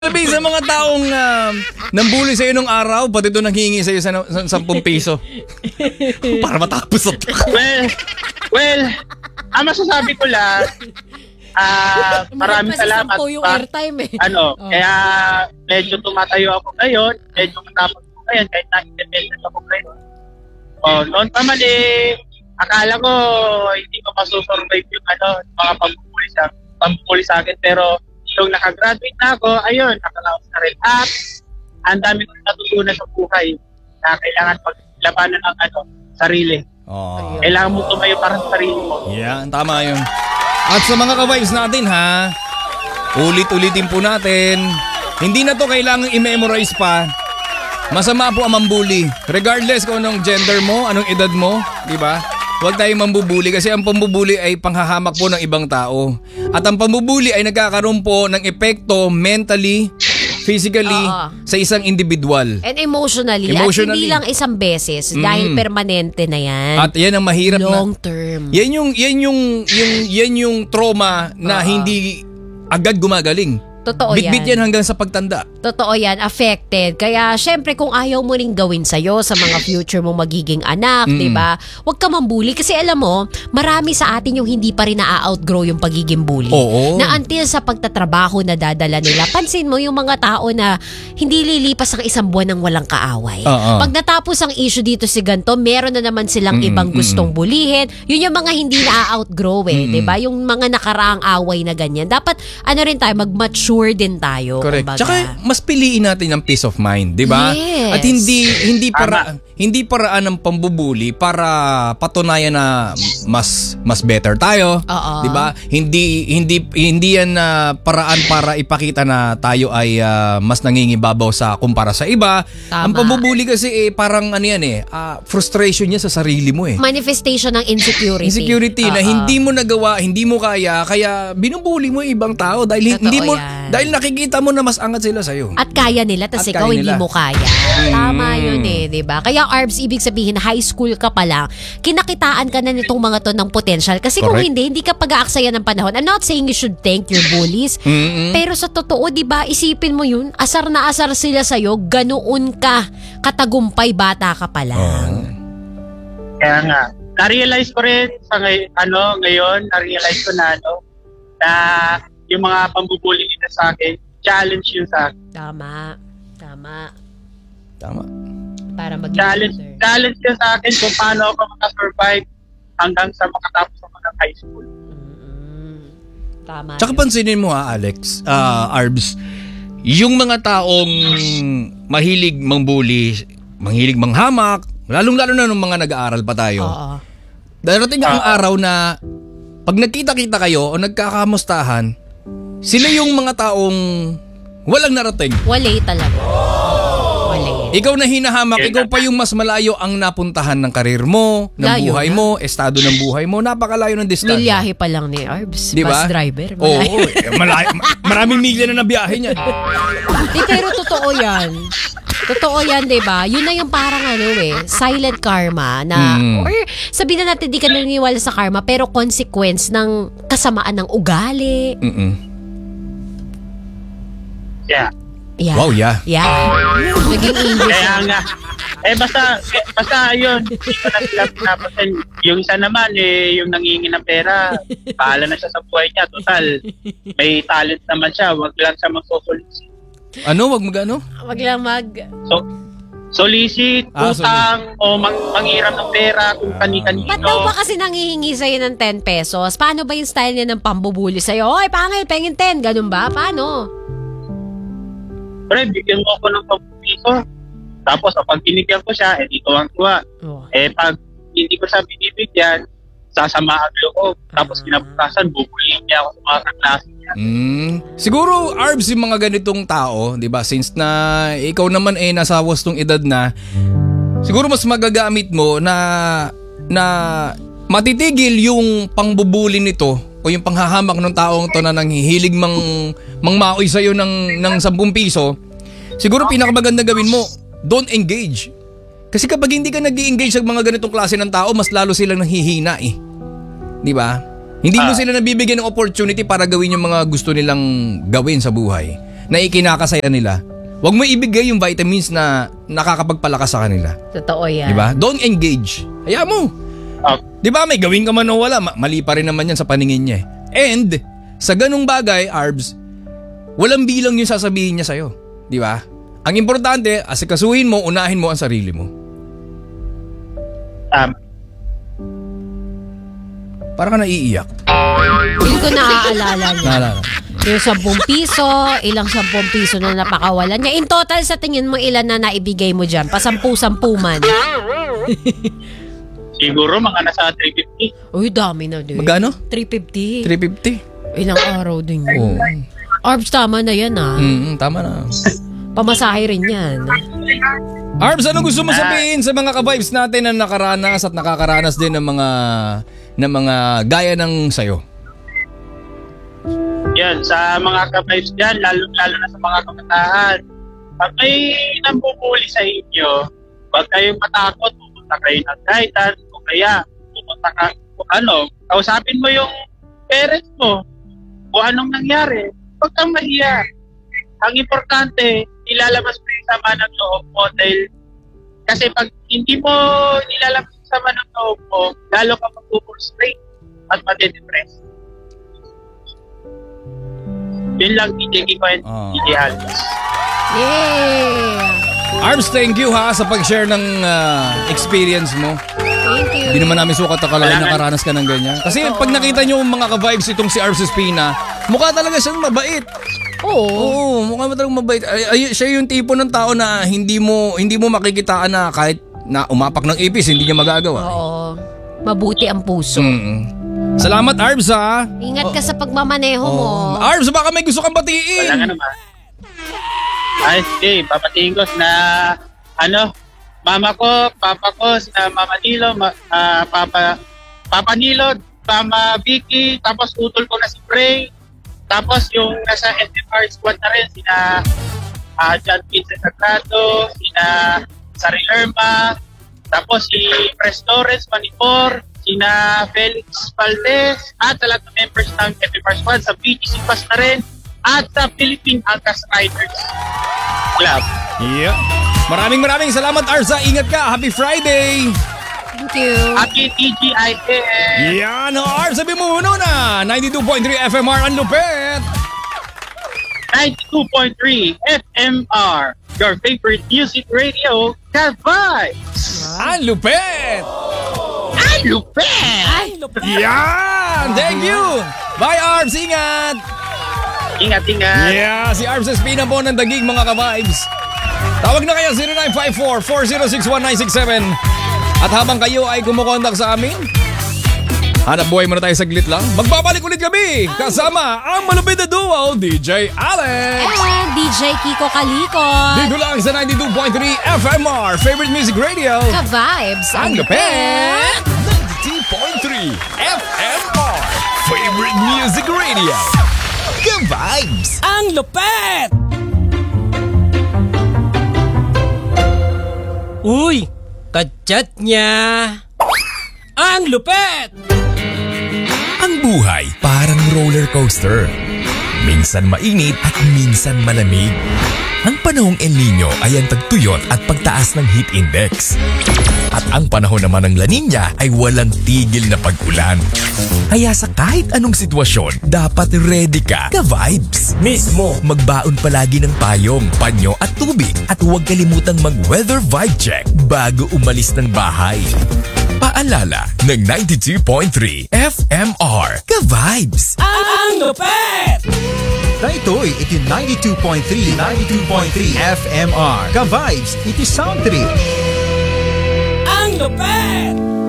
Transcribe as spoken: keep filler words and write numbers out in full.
Sabi sa mga taong uh, nambuli sa'yo nung araw, pati doon nanghingi sa'yo sa, sa sampung piso. Para matapos ito. Well, well, ang masasabi ko lang, ah maraming salamat po yung pa. airtime eh. Ano, Oh. kaya medyo tumatayo ako ngayon, medyo matapos ko ngayon, kahit na-independent ako ngayon. Oh, noon pa man eh, akala ko hindi ko masusurvive yung ano, mga pambubuli sa, pambubuli sa akin, pero nung nakagraduate na ako, ayun, nakalaos na rin. At ang dami kong natutunan sa buhay na kailangan paglabanan ang ano, sarili. Oh. Kailangan mo tumayo para sa sarili mo. Yan, tama yun. At sa mga ka-vibes natin ha, ulit-ulitin po natin, hindi na to kailangang i-memorize pa. Masama po ang mambuli. Regardless kung anong gender mo, anong edad mo, di ba? Huwag tayong mambubuli kasi ang pambubuli ay panghahamak po ng ibang tao. At ang pambubuli ay nagkakaroon po ng epekto mentally, physically, Oo. sa isang individual. And emotionally. Emotionally. At hindi lang isang beses Mm. dahil permanente na yan. At yan ang mahirap long na. term. Yan yung yan yung yung yan yung trauma na Oo. hindi agad gumagaling. Totoo Bitbit yan. yan hanggang sa pagtanda. Totoo yan, affected. Kaya syempre kung ayaw mo ring gawin sa'yo sa mga future mo magiging anak, Mm. di ba? Huwag ka mambuli kasi alam mo, marami sa atin yung hindi pa rin na-outgrow yung pagiging bully. Oo. Na until sa pagtatrabaho na dadala nila. Pansin mo yung mga tao na hindi lilipas ang isang buwan ng walang kaaway. Oo. Pag natapos ang issue dito si ganto, meron na naman silang Mm, ibang mm. gustong bulihin. Yun yung mga hindi na-outgrow eh, Mm. di ba? Yung mga nakaraang away na ganyan. Dapat ano rin tayo, mag-mature din tayo. Correct. Kumbaga. Tsaka mas piliin natin ang peace of mind, 'di ba? Yes. At hindi hindi para hindi paraan ng pambubuli para patunayan na mas mas better tayo, Oo. 'di ba? Hindi hindi hindi yan na paraan para ipakita na tayo ay ah, mas nangingibabaw sa kumpara sa iba. Tama. Ang pambubuli kasi eh, parang ano yan eh, ah, frustration niya sa sarili mo eh. Manifestation ng insecurity. Insecurity na Oo. hindi mo nagawa, hindi mo kaya, kaya binubuli mo yung ibang tao dahil Totoo hindi mo yan. dahil nakikita mo na mas angat sila sa iyo. At kaya nila, tapos At ikaw kaya hindi nila. mo kaya. Tama yun eh, di ba? Kaya Arbs, ibig sabihin, high school ka pa lang, kinakitaan ka na nitong mga to ng potential. Kasi kung Correct. hindi, hindi ka pag-aaksaya ng panahon. I'm not saying you should thank your bullies. Mm-mm. Pero sa totoo, di ba, isipin mo yun, asar na asar sila sa'yo, ganoon ka, katagumpay, bata ka pa lang. Kaya nga, na-realize ko rin sa ngay- ano, ngayon, na-realize ko na ano, na yung mga pambubuli nila sa akin, challenge yun sa akin. Tama. Tama. Tama. Para maging Challenge, loser. challenge yun sa akin kung paano ako makasurvive hanggang sa makatapos ako ng high school. Mm-mm. Tama. Tsaka yun. pansinin mo ha, Alex, ah, Arbs, yung mga taong mahilig mangbuli, mahilig manghamak, lalong-lalo na nung mga nag-aaral pa tayo. Oo. Darating ang araw na pag nagkita-kita kayo o nagkakamustahan, sila yung mga taong walang narating. Walay talaga. Walay. Ikaw na hinahamak, ikaw pa yung mas malayo ang napuntahan ng karir mo, ng Layo buhay na. mo, estado ng buhay mo, napakalayo ng distansya. Milyahe pa lang ni Arbs. Di ba? Bus driver. Oo, Malayo. eh, malayo. Maraming milya na nabiyahe niyan. Di, pero totoo yan. Totoo yan, di ba? Yun na yung parang ano eh, silent karma na, Mm. or sabihin na natin di ka naniniwala sa karma, pero consequence ng kasamaan ng ugali. Mm-mm. Yeah. Yeah. Wow, yeah. Yeah. Naging English. Kaya nga, eh basta, eh, basta yun, hindi ko na sila pinapasin. Yung isa naman, eh, yung nangingi ng pera, bahala na siya sa buhay niya. Total, may talent naman siya, wag lang siya magsosolicit. Ano, wag magano? Wag lang mag... So, solicit, Ah, utang, o mang, mangiram ng pera kung kani-kanino. Ba't daw ba kasi nangihingi sa'yo ng ten pesos? Paano ba yung style niya ng pambubuli sa'yo? Oy, pangil, pengin ten. Ganun ba? Paano? Pre, bigyan mo ako ng pampiso. Tapos, kapag binigyan ko siya, eh, dito ang tuwa. Oh. Eh, pag hindi ko siya binibigyan, sasama ang loob. Tapos, Ah. kinabukasan, bubulihin niya ako sa mga kaklase niya. Mm. Siguro, Arbs, yung mga ganitong tao, di ba, since na ikaw naman eh nasa wastong edad na, siguro mas magagamit mo na na matitigil yung pangbubuli nito o yung panghahamak ng taong to na nanghihilig mang mangmaoy sa'yo ng, ng sampung piso. Siguro pinakamaganda gawin mo, don't engage. Kasi kapag hindi ka nag-i-engage sa mga ganitong klase ng tao, mas lalo silang nanghihina eh. Di ba? Hindi mo Ah. sila nabibigyan ng opportunity para gawin yung mga gusto nilang gawin sa buhay. na ikinakasaya nila, huwag mo ibigay yung vitamins na nakakapagpalakas sa kanila. Totoo yan. Di ba? Don't engage. Hayaan mo. Oh, Di ba may gawin ka man o wala, ma- mali pa rin naman yan sa paningin niya eh. And sa ganung bagay, Arbs, walang bilang yung sasabihin niya sa'yo. Di ba? Ang importante, asikasuhin mo, unahin mo ang sarili mo. um, Parang ka naiiyak. Hindi ko naaalala niya. Naalala. Yung sampung piso, ilang sampung piso na napakawalan niya. In total, sa tingin mo, ilan na naibigay mo dyan? Pasampu-sampu man. siguro mga nasa three fifty. Uy, dami na din. Magkano? three fifty. three fifty. Ilang araw din Oo. yun. Arbs, tama na yan ah. Mm, tama na. Pamasahe rin yan. Arbs, ano gusto mo sabihin sa mga ka-vibes natin na nakaranas at nakakaranas din ng mga ng mga gaya ng sayo? Yan, sa mga ka-vibes dyan, lalo-lalo na sa mga kabataan. Pag may nambubuli sa inyo, huwag kayong matakot, pupunta kayo ng guidance, o kaya pupunta ka, kung ano, kausapin mo yung parents mo, kung anong nangyari, huwag kang mahiya. Ang importante, ilalabas mo yung sama ng loob mo dahil kasi pag hindi mo nilalabas yung sama ng loob mo, lalo ka mag-frustrate at matidepress. Yun lang, D J Kiko and Oh. D J Alvis. Yeah! Arbs, thank you ha sa pag-share ng ah, experience mo. Thank you. Hindi naman namin sukat akalain Kailangan- nakaranas ka ng ganyan. Kasi pag nakita nyo yung mga ka-vibes itong si Arbs Espina, mukha talaga siyang mabait. Oo. Oo, mukha mo talagang mabait. Ay, ay, siya yung tipo ng tao na hindi mo hindi mo makikitaan na kahit na umapak ng ipis, hindi niya magagawa. Oo. Mabuti ang puso. Mm-mm. Salamat, Arbs ha. Ingat ka sa pagmamaneho mo. Oh. Arbs, baka may gusto kang batiin. Wala nga naman. Ay, sige, papatingin ko na, ano, mama ko, papa ko, sina Mama Nilo, ma, ah, papa, Papa Nilo, Mama Vicky, tapos utol ko na si Bray, tapos yung nasa S M R squad na rin, sina ah, John Vincent Sagrado, sina Sari Irma, tapos si Pres Torres, Manipor, sina Felix Valdez, at sa lahat ng members ng F M R squad, sa B T C Pass na rin, at sa Philippine Angkas Riders Club. Yeah. Maraming maraming salamat, Arza. Ingat ka. Happy Friday. Thank you. Happy T G I N! Yan, Arz. Sabi mo muna. ninety-two point three F M R ang lupet. ninety-two point three F M R, your favorite music radio, ka-vibes! Ang lupet. Ay, lupet! Ay, Yan. Thank you. Bye, Arz. Ingat. Ingat, ingat! Yeah, si Arz Espina po ng Dagig, mga ka-vibes. Tawag na kaya zero nine five four, four zero six, one nine six seven. At habang kayo ay kumukontak sa amin, hanap buhay muna tayo saglit lang. Magbabalik ulit kami kasama ang malupit na duo, D J Alex. and D J Kiko Kalikot. Dito lang sa ninety-two point three F M R, favorite music radio. Ka-vibes. Ang lupet! ninety-two point three F M R, favorite music radio. Ka-vibes! Ang lupet! Uy! Kachat niya! Ang lupet! Ang buhay parang roller coaster. Minsan mainit at minsan malamig. Ang panahong El Nino ay ang tagtuyot at pagtaas ng heat index. At ang panahon naman ng La Nina ay walang tigil na pag-ulan. Kaya sa kahit anong sitwasyon, dapat ready ka, ka-vibes. Mismo! Magbaon palagi ng payong, panyo at tubig at huwag kalimutang mag-weather vibe check bago umalis ng bahay. Paalala ng ninety-two point three F M R, ka-vibes. Ang lupet! Ito'y iti ninety-two point three, ninety-two point three F M R. Ka-vibes, iti sound trip. Ang lupet!